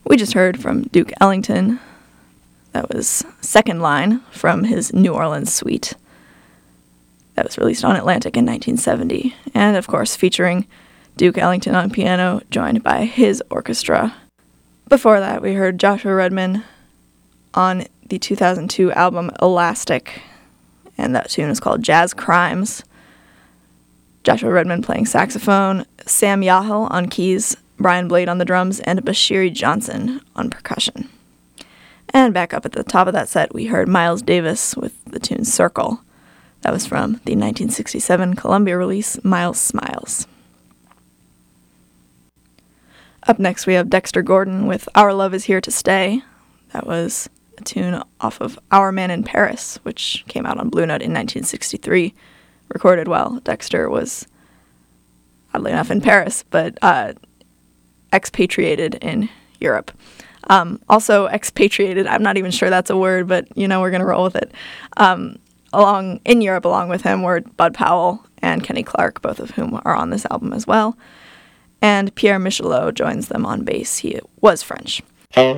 We just heard from Duke Ellington. That was Second Line from his New Orleans suite. That was released on Atlantic in 1970. And, of course, featuring Duke Ellington on piano, joined by his orchestra. Before that, we heard Joshua Redman on the 2002 album Elastic, and that tune is called Jazz Crimes. Joshua Redman playing saxophone, Sam Yahel on keys, Brian Blade on the drums, and Bashiri Johnson on percussion. And back up at the top of that set, we heard Miles Davis with the tune Circle. That was from the 1967 Columbia release, Miles Smiles. Up next, we have Dexter Gordon with Our Love Is Here to Stay. That was a tune off of Our Man in Paris, which came out on Blue Note in 1963, recorded while Dexter was, oddly enough, in Paris, but expatriated in Europe. Also expatriated, I'm not even sure that's a word, but, we're going to roll with it. In Europe, along with him, were Bud Powell and Kenny Clark, both of whom are on this album as well. And Pierre Michelot joins them on bass. He was French.